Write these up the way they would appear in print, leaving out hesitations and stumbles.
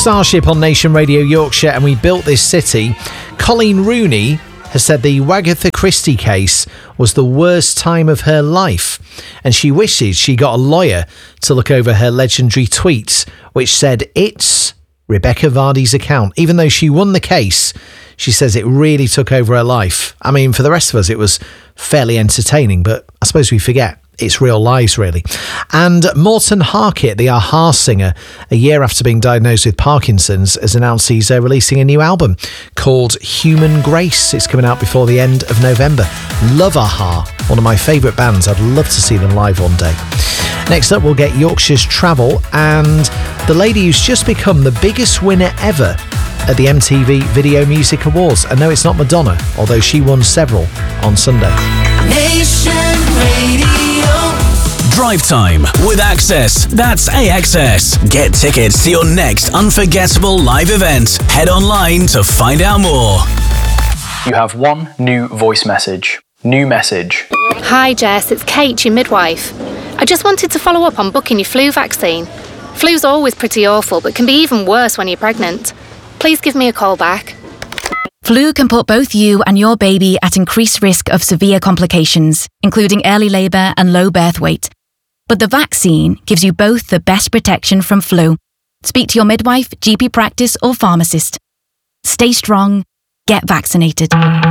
Starship on Nation Radio Yorkshire and We Built This City. Colleen Rooney has said the Wagatha Christie case was the worst time of her life, and she wishes she got a lawyer to look over her legendary tweets, which said it's Rebecca Vardy's account. Even though she won the case, she says it really took over her life. I mean, for the rest of us, it was fairly entertaining, but I suppose we forget it's real lives, really. And Morten Harket, the Aha singer, a year after being diagnosed with Parkinson's, has announced he's releasing a new album called Human Grace. It's coming out before the end of November. Love Aha, one of my favourite bands. I'd love to see them live one day. Next up, we'll get Yorkshire's travel and the lady who's just become the biggest winner ever at the MTV Video Music Awards. And no, it's not Madonna, although she won several on Sunday. Nation Radio. Drive Time with Access. That's AXS. Get tickets to your next unforgettable live event. Head online to find out more. You have one new voice message. New message. Hi Jess, it's Kate, your midwife. I just wanted to follow up on booking your flu vaccine. Flu's always pretty awful, but can be even worse when you're pregnant. Please give me a call back. Flu can put both you and your baby at increased risk of severe complications, including early labour and low birth weight. But the vaccine gives you both the best protection from flu. Speak to your midwife, GP practice or pharmacist. Stay strong. Get vaccinated.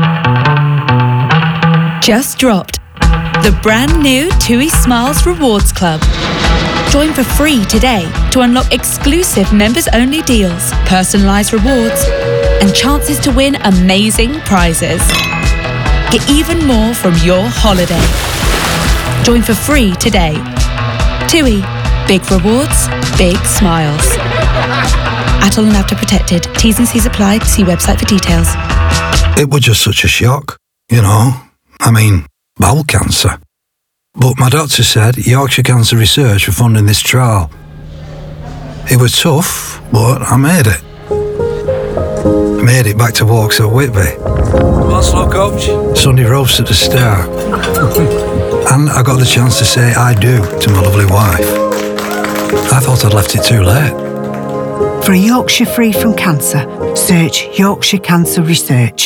Just dropped. The brand new TUI Smiles Rewards Club. Join for free today to unlock exclusive members-only deals, personalised rewards, and chances to win amazing prizes. Get even more from your holiday. Join for free today. TUI. Big rewards, big smiles. Atoll and After Protected. T's and C's apply. See website for details. It was just such a shock, you know. I mean, bowel cancer. But my doctor said Yorkshire Cancer Research were funding this trial. It was tough, but I made it. I made it back to walks at Whitby. What's up, coach? Sunday roast at the Star. And I got the chance to say I do to my lovely wife. I thought I'd left it too late. For a Yorkshire free from cancer, search Yorkshire Cancer Research.